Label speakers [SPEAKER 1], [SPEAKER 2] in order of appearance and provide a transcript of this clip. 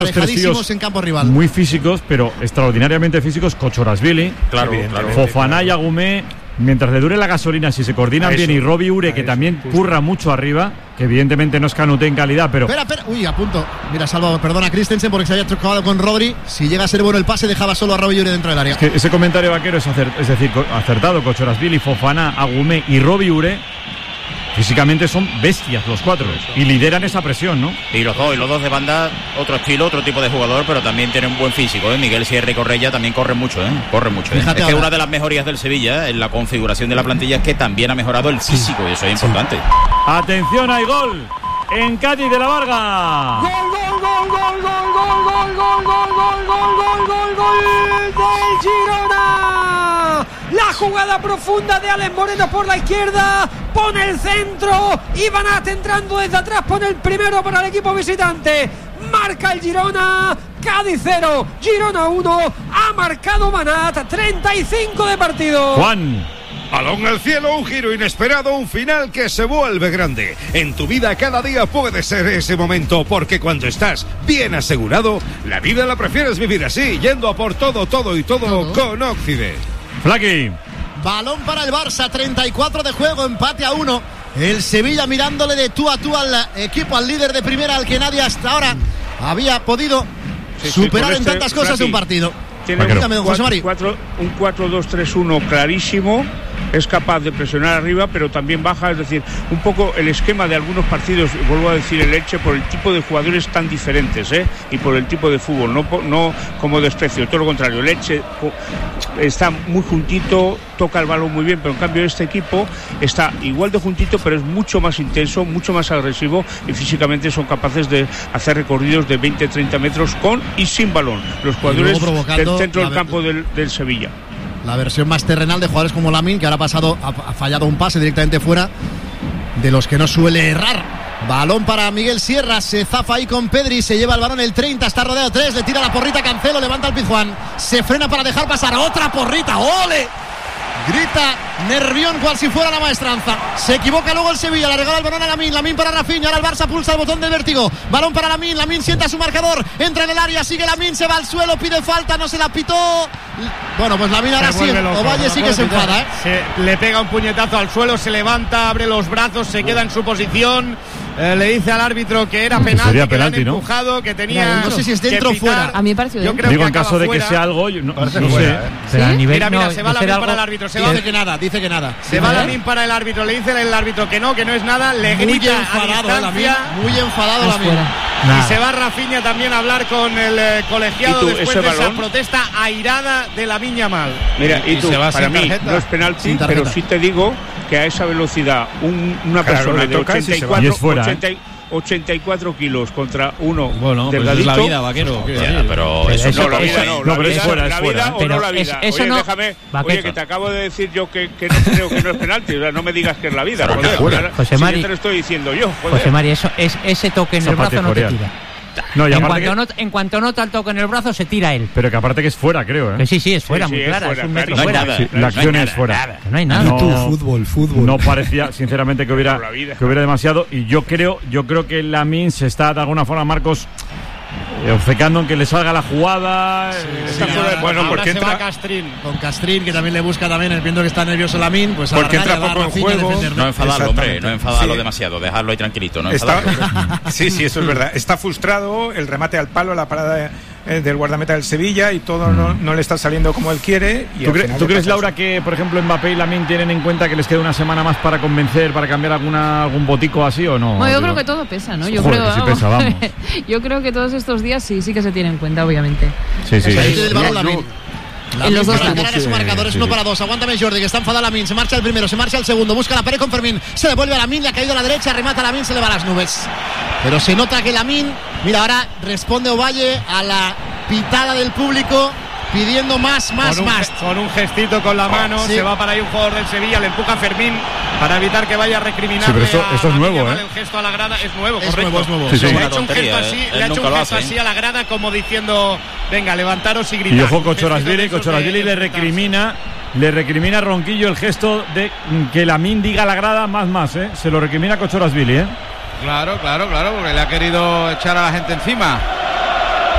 [SPEAKER 1] Alejadísimos en campo rival.
[SPEAKER 2] Muy físicos, pero extraordinariamente físicos. Kochorashvili,
[SPEAKER 3] claro.
[SPEAKER 2] Fofana y Agumé, mientras le dure la gasolina, si se coordinan bien, y Robbie Ure, que también curra mucho arriba, que evidentemente no es Canute en calidad, pero...
[SPEAKER 1] Espera, uy, a punto. Mira, salva, perdona a Christensen porque se había chocado con Rodri. Si llega a ser bueno el pase, dejaba solo a Robbie Ure dentro del área.
[SPEAKER 2] Es que ese comentario vaquero es decir, acertado. Kochorashvili, Fofana, Agumé y Robbie Ure físicamente son bestias los cuatro y lideran esa presión, ¿no?
[SPEAKER 3] Y los dos de banda, otro estilo, otro tipo de jugador, pero también tienen un buen físico, ¿eh? Miguel Sierra y Correia también corren mucho, ¿eh? Es que una de las mejorías del Sevilla en la configuración de la plantilla es que también ha mejorado el físico, y eso es importante.
[SPEAKER 2] Atención, hay gol en Cádiz de la Varga.
[SPEAKER 4] Gol del Girona. La jugada profunda de Alex Moreno por la izquierda, pone el centro, Ibanat entrando desde atrás, pone el primero para el equipo visitante, marca el Girona. Cádiz 0, Girona 1, ha marcado Banat, 35 de partido.
[SPEAKER 2] Juan.
[SPEAKER 5] Balón al cielo, un giro inesperado, un final que se vuelve grande. En tu vida cada día puede ser ese momento, porque cuando estás bien asegurado, la vida la prefieres vivir así, yendo a por todo con Occident.
[SPEAKER 2] Flaqui.
[SPEAKER 1] Balón para el Barça, 34 de juego, empate a 1. El Sevilla mirándole de tú a tú al equipo, al líder de primera, al que nadie hasta ahora había podido superar en tantas cosas de un partido.
[SPEAKER 6] Tiene un 4-2-3-1 clarísimo. Es capaz de presionar arriba, pero también baja, es decir, un poco el esquema de algunos partidos, vuelvo a decir el Elche, por el tipo de jugadores tan diferentes, y por el tipo de fútbol, no como desprecio, todo lo contrario. El Elche está muy juntito, toca el balón muy bien, pero en cambio este equipo está igual de juntito, pero es mucho más intenso, mucho más agresivo, y físicamente son capaces de hacer recorridos de 20-30 metros con y sin balón, los jugadores del centro del campo del Sevilla.
[SPEAKER 1] La versión más terrenal de jugadores como Lamine, que ahora ha fallado un pase directamente fuera, de los que no suele errar. Balón para Miguel Sierra, se zafa ahí con Pedri, se lleva el balón el 30, está rodeado 3, le tira la porrita Cancelo, levanta el Pizjuán, se frena para dejar pasar otra porrita, ¡ole! Grita Nervión cual si fuera la maestranza. Se equivoca luego el Sevilla, le regala el balón a Lamine para Rafinha, ahora el Barça pulsa el botón del vértigo. Balón para Lamine sienta su marcador, entra en el área, sigue Lamine, se va al suelo, pide falta, no se la pitó. Bueno, pues Lamine ahora sí, Ovalle sí que se enfada,
[SPEAKER 7] le pega un puñetazo al suelo, se levanta, abre los brazos, se queda en su posición. Le dice al árbitro que era penalti,
[SPEAKER 2] sería
[SPEAKER 7] que
[SPEAKER 2] penalti,
[SPEAKER 7] le han empujado, ¿no? Que tenía.
[SPEAKER 1] No sé si es dentro o fuera.
[SPEAKER 8] A mí me pareció.
[SPEAKER 7] Yo creo
[SPEAKER 2] Digo,
[SPEAKER 7] que
[SPEAKER 2] en caso de que sea algo, no sé.
[SPEAKER 8] ¿Sí?
[SPEAKER 7] Mira, se va Lamine para el árbitro.
[SPEAKER 1] Dice que nada.
[SPEAKER 7] Se va Lamine para el árbitro, le dice el árbitro que no es nada, le grita a distancia.
[SPEAKER 1] Muy enfadado Lamine.
[SPEAKER 7] Y se va Rafinha también a hablar con el colegiado después de esa protesta airada de Lamine Yamal.
[SPEAKER 6] Mira, y tú, para mí no es penalti, pero sí te digo que a esa velocidad una persona de 84 kilos contra uno delgadito.
[SPEAKER 7] Pues es la vida, vaquero.
[SPEAKER 3] Pero eso
[SPEAKER 6] no, la vida no.
[SPEAKER 2] No, pero es fuera.
[SPEAKER 6] La vida o no la vida.
[SPEAKER 8] Eso
[SPEAKER 6] oye,
[SPEAKER 8] no,
[SPEAKER 6] déjame. Oye, que te acabo de decir yo que no creo que no es penalti. O sea, no me digas que es la vida. Joder,
[SPEAKER 8] José Mari,
[SPEAKER 6] si te lo estoy diciendo yo. Joder.
[SPEAKER 8] José Mari, ese toque en el brazo no te tira.
[SPEAKER 2] No, y
[SPEAKER 8] en cuanto nota el toque en el brazo, se tira él.
[SPEAKER 2] Pero que aparte que es fuera, creo,
[SPEAKER 8] Que sí, es fuera, muy clara. Es un metro fuera.
[SPEAKER 2] La acción es fuera.
[SPEAKER 8] No hay nada.
[SPEAKER 1] Fútbol.
[SPEAKER 2] No parecía, sinceramente, que hubiera demasiado. Y yo creo que Lamine se está, de alguna forma, Marcos, obcecando en que le salga la jugada.
[SPEAKER 7] Bueno, porque
[SPEAKER 1] entra con Castrín, que también le busca también, viendo que está nervioso Lamine, pues
[SPEAKER 5] porque entra poco en juego.
[SPEAKER 3] No enfadarlo, hombre, no enfadarlo demasiado, dejarlo ahí tranquilito, no enfadarlo.
[SPEAKER 9] Sí, eso es verdad. Está frustrado, el remate al palo, la parada del guardameta del Sevilla, y todo no le está saliendo como él quiere. Y
[SPEAKER 2] ¿Tú crees, Laura, que por ejemplo Mbappé y Lamine tienen en cuenta que les queda una semana más para convencer, para cambiar algún botico así o no?
[SPEAKER 10] Bueno, yo creo que todo pesa, ¿no? Yo creo que todos estos días sí que se tienen en cuenta, obviamente.
[SPEAKER 2] Sí.
[SPEAKER 10] En los dos
[SPEAKER 1] para ganar ese marcador es 1-2. Aguántame Jordi, que está enfadado Lamine. Se marcha el primero, se marcha el segundo, busca la pared con Fermín, se devuelve a Lamine, le ha caído a la derecha, remata a Lamine, se le va a las nubes. Pero se nota que Lamine, mira, ahora responde Ovalle a la pitada del público, pidiendo más.
[SPEAKER 7] Con un gestito con la mano, se va para ahí un jugador del Sevilla, le empuja a Fermín para evitar que vaya a recriminar.
[SPEAKER 2] Sí, pero esto es nuevo,
[SPEAKER 7] El gesto a la grada es nuevo,
[SPEAKER 1] es
[SPEAKER 7] correcto.
[SPEAKER 1] nuevo.
[SPEAKER 2] Sí.
[SPEAKER 7] Le ha hecho un gesto así a la grada, como diciendo, venga, levantaros y gritad.
[SPEAKER 2] Y ojo, Kochorashvili le recrimina a Ronquillo el gesto de que Lamine diga a la grada más, Se lo recrimina Kochorashvili,
[SPEAKER 7] Claro, porque le ha querido echar a la gente encima.